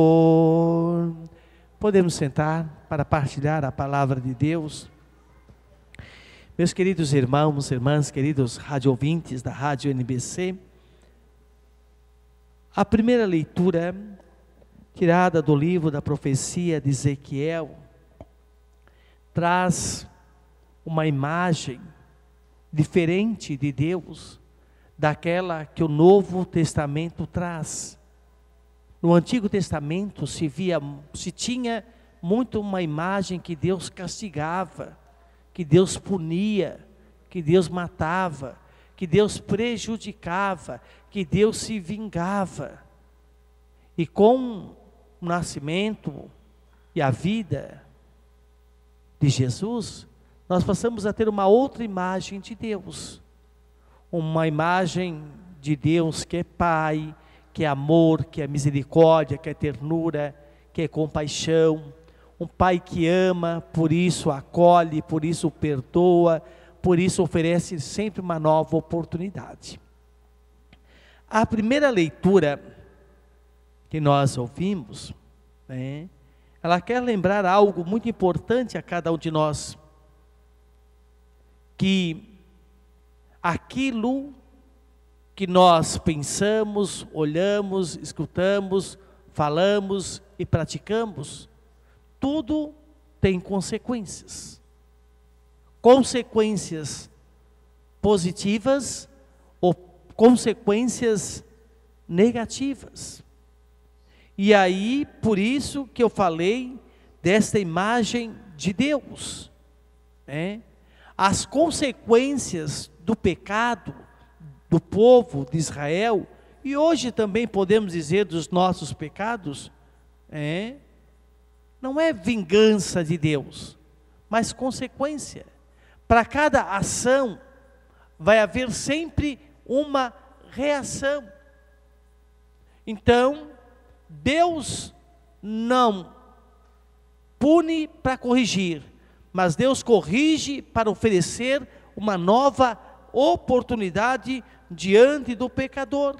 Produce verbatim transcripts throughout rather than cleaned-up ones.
Podemos sentar para partilhar a palavra de Deus. Meus queridos irmãos, irmãs, queridos rádio ouvintes da Rádio N B C, a primeira leitura, tirada do livro da profecia de Ezequiel, traz uma imagem diferente de Deus, daquela que o Novo Testamento traz. No Antigo Testamento se via, se tinha muito uma imagem que Deus castigava, que Deus punia, que Deus matava, que Deus prejudicava, que Deus se vingava. E com o nascimento e a vida de Jesus, nós passamos a ter uma outra imagem de Deus. Uma imagem de Deus que é Pai, que é amor, que é misericórdia, que é ternura, que é compaixão. Um Pai que ama, por isso acolhe, por isso perdoa, por isso oferece sempre uma nova oportunidade. A primeira leitura que nós ouvimos, né, ela quer lembrar algo muito importante a cada um de nós, que aquilo que nós pensamos, olhamos, escutamos, falamos e praticamos, tudo tem consequências. Consequências positivas ou consequências negativas. E aí, por isso que eu falei desta imagem de Deus, né? As consequências do pecado do povo de Israel, e hoje também podemos dizer dos nossos pecados, é, não é vingança de Deus, mas consequência. Para cada ação vai haver sempre uma reação. Então, Deus não pune para corrigir, mas Deus corrige para oferecer uma nova oportunidade diante do pecador.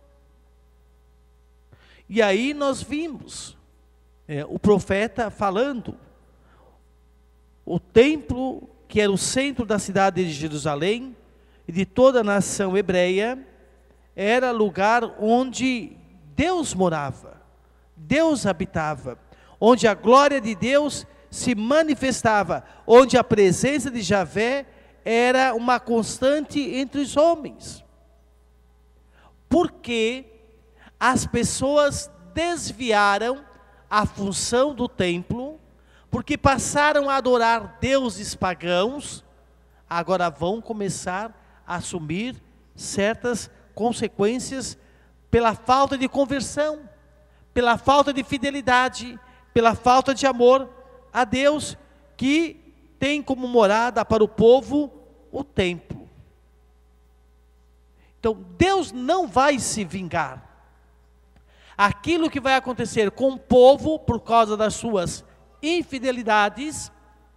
E aí nós vimos é, o profeta falando, o templo que era o centro da cidade de Jerusalém e de toda a nação hebreia, era lugar onde Deus morava, Deus habitava, onde a glória de Deus se manifestava, onde a presença de Javé era uma constante entre os homens. Porque as pessoas desviaram a função do templo, porque passaram a adorar deuses pagãos, agora vão começar a assumir certas consequências pela falta de conversão, pela falta de fidelidade, pela falta de amor a Deus, que tem como morada para o povo o templo. Então Deus não vai se vingar. Aquilo que vai acontecer com o povo por causa das suas infidelidades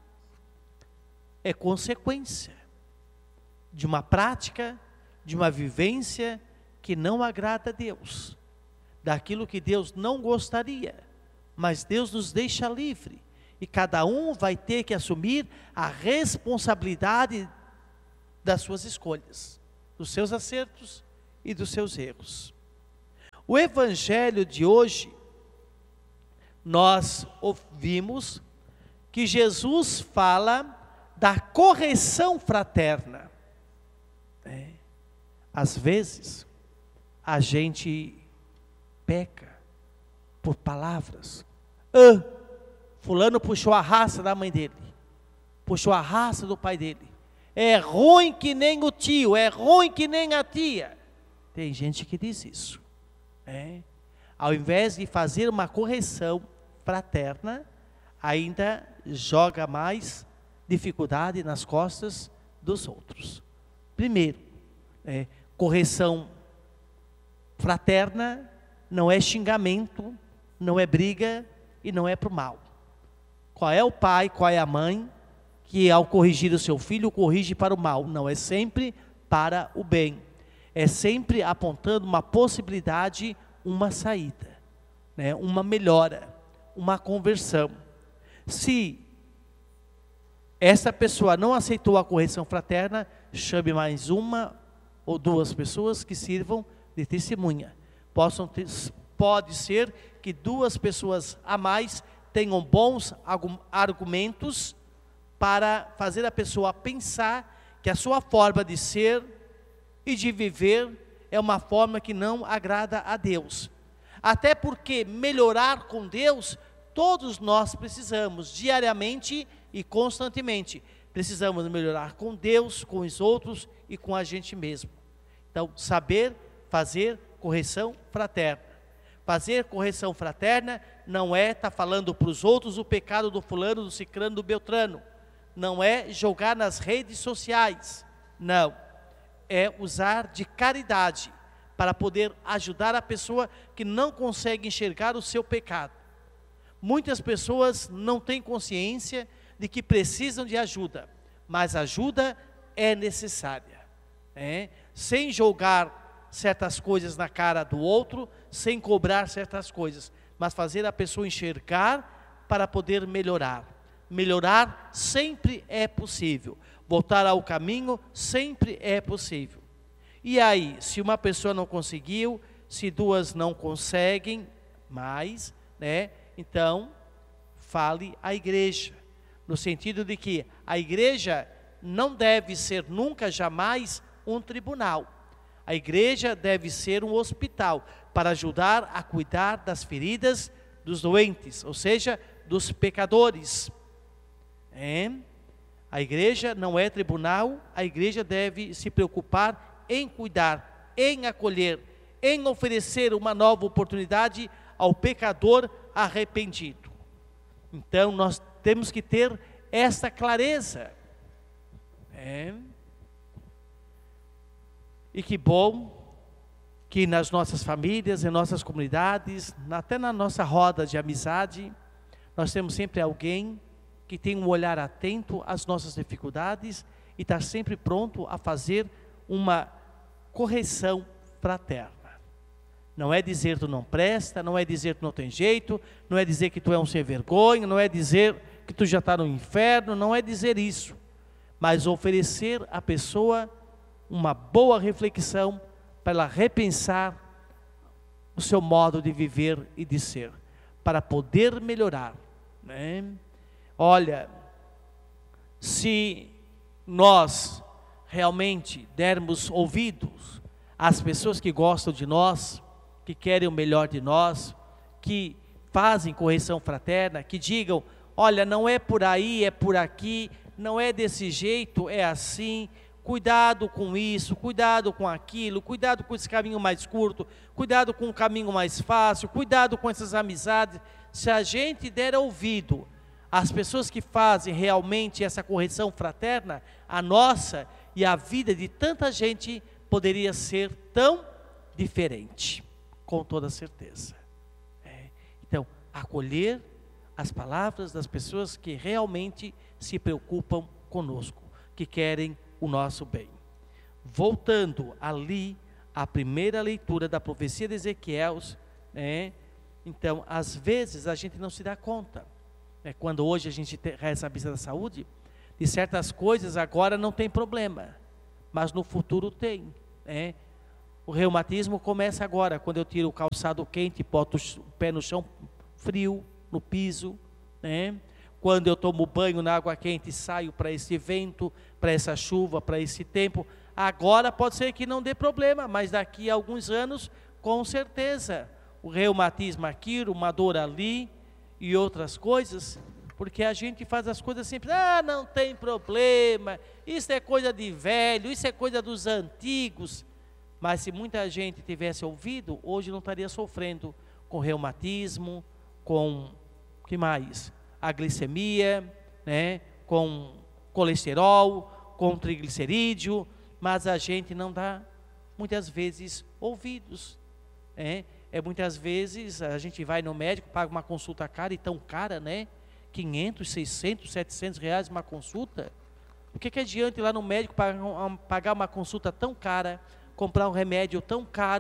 é consequência de uma prática, de uma vivência que não agrada a Deus, daquilo que Deus não gostaria, mas Deus nos deixa livre. E cada um vai ter que assumir a responsabilidade das suas escolhas, dos seus acertos e dos seus erros. O evangelho de hoje, nós ouvimos que Jesus fala da correção fraterna. É. Às vezes, a gente peca por palavras. Ah, fulano puxou a raça da mãe dele, puxou a raça do pai dele. É ruim que nem o tio, é ruim que nem a tia. Tem gente que diz isso. É. Ao invés de fazer uma correção fraterna, ainda joga mais dificuldade nas costas dos outros. Primeiro, é, correção fraterna não é xingamento, não é briga e não é para o mal. Qual é o pai, qual é a mãe que ao corrigir o seu filho, corrige para o mal? Não, é sempre para o bem. É sempre apontando uma possibilidade, uma saída. né, uma melhora, uma conversão. Se essa pessoa não aceitou a correção fraterna, chame mais uma ou duas pessoas que sirvam de testemunha. Possam ter, pode ser que duas pessoas a mais tenham bons argumentos para fazer a pessoa pensar que a sua forma de ser e de viver é uma forma que não agrada a Deus. Até porque melhorar com Deus, todos nós precisamos, diariamente e constantemente. Precisamos melhorar com Deus, com os outros e com a gente mesmo. Então, saber fazer correção fraterna. Fazer correção fraterna não é estar falando para os outros o pecado do fulano, do cicrano, do beltrano. Não é jogar nas redes sociais. Não. É usar de caridade para poder ajudar a pessoa que não consegue enxergar o seu pecado. Muitas pessoas não têm consciência de que precisam de ajuda, mas ajuda é necessária, né? Sem jogar certas coisas na cara do outro, sem cobrar certas coisas, mas fazer a pessoa enxergar para poder melhorar. Melhorar sempre é possível, voltar ao caminho sempre é possível. E aí, se uma pessoa não conseguiu, se duas não conseguem mais, né? Então, fale à igreja, no sentido de que a igreja não deve ser nunca, jamais, um tribunal. A igreja deve ser um hospital, para ajudar a cuidar das feridas dos doentes, ou seja, dos pecadores. É? A igreja não é tribunal, a igreja deve se preocupar em cuidar, em acolher, em oferecer uma nova oportunidade ao pecador arrependido. Então nós temos que ter essa clareza. É. E que bom que nas nossas famílias, em nossas comunidades, até na nossa roda de amizade, nós temos sempre alguém que tem um olhar atento às nossas dificuldades e está sempre pronto a fazer uma correção fraterna. Não é dizer tu não presta, não é dizer tu não tem jeito, não é dizer que tu é um sem vergonha, não é dizer que tu já está no inferno, não é dizer isso, mas oferecer à pessoa uma boa reflexão para ela repensar o seu modo de viver e de ser, para poder melhorar, né? Olha, se nós realmente dermos ouvidos às pessoas que gostam de nós, que querem o melhor de nós, que fazem correção fraterna, que digam, olha, não é por aí, é por aqui, não é desse jeito, é assim, cuidado com isso, cuidado com aquilo, cuidado com esse caminho mais curto, cuidado com o caminho mais fácil, cuidado com essas amizades. Se a gente der ouvido às pessoas que fazem realmente essa correção fraterna, a nossa e a vida de tanta gente poderia ser tão diferente, com toda certeza. É. Então, acolher as palavras das pessoas que realmente se preocupam conosco, que querem o nosso bem. Voltando ali à primeira leitura da profecia de Ezequiel, né? Então, às vezes a gente não se dá conta, né? Quando hoje a gente reza a missa da saúde, de certas coisas agora não tem problema, mas no futuro tem, né? O reumatismo começa agora, quando eu tiro o calçado quente e boto o pé no chão frio, no piso, né? Quando eu tomo banho na água quente e saio para esse vento, para essa chuva, para esse tempo, agora pode ser que não dê problema, mas daqui a alguns anos, com certeza, o reumatismo aqui, uma dor ali e outras coisas, porque a gente faz as coisas sempre, ah, não tem problema, isso é coisa de velho, isso é coisa dos antigos. Mas se muita gente tivesse ouvido, hoje não estaria sofrendo com reumatismo, com, o que mais? A glicemia, né? Com colesterol, com triglicerídeo, mas a gente não dá, muitas vezes, ouvidos. É, é muitas vezes a gente vai no médico, paga uma consulta cara e tão cara, né? quinhentos, seiscentos, setecentos reais uma consulta. O que que adianta ir lá no médico pagar uma consulta tão cara, comprar um remédio tão caro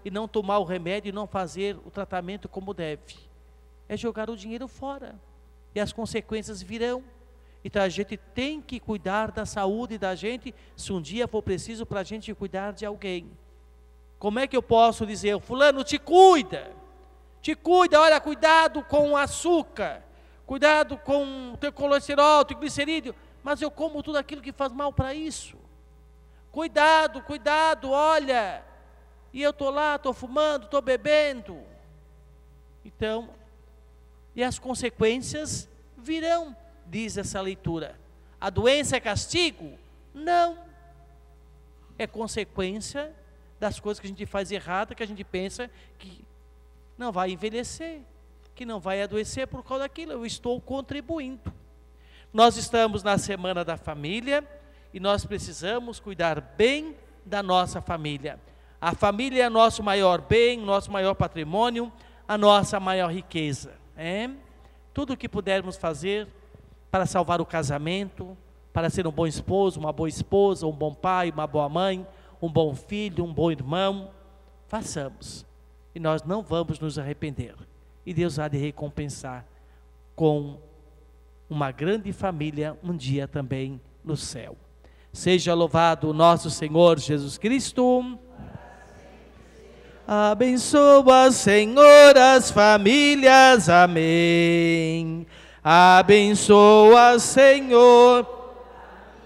e não tomar o remédio e não fazer o tratamento como deve. É jogar o dinheiro fora. E as consequências virão. Então a gente tem que cuidar da saúde da gente, se um dia for preciso para a gente cuidar de alguém. Como é que eu posso dizer, fulano, te cuida, te cuida, olha, cuidado com o açúcar, cuidado com o teu colesterol, teu glicerídeo, mas eu como tudo aquilo que faz mal para isso. Cuidado, cuidado, olha, e eu estou lá, estou fumando, estou bebendo. Então, e as consequências virão, diz essa leitura. A doença é castigo? Não. É consequência das coisas que a gente faz errado, que a gente pensa que não vai envelhecer, que não vai adoecer por causa daquilo. Eu estou contribuindo. Nós estamos na Semana da Família e nós precisamos cuidar bem da nossa família. A família é nosso maior bem, nosso maior patrimônio, a nossa maior riqueza. É? Tudo o que pudermos fazer para salvar o casamento, para ser um bom esposo, uma boa esposa, um bom pai, uma boa mãe, um bom filho, um bom irmão, façamos. E nós não vamos nos arrepender. E Deus há de recompensar com uma grande família um dia também no céu. Seja louvado o nosso Senhor Jesus Cristo. Abençoa, Senhor, as famílias. Amém. Abençoa, Senhor,